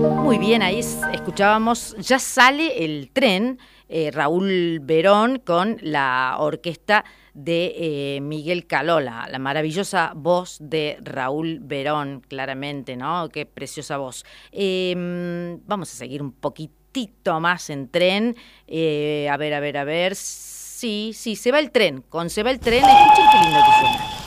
Muy bien, ahí escuchábamos Ya sale el tren, Raúl Verón con la orquesta de Miguel Caló, la maravillosa voz de Raúl Verón, claramente, ¿no? Qué preciosa voz. Vamos a seguir un poquitito más en tren. A ver. Sí, se va el tren. Con Se va el tren, escuchen qué lindo que suena.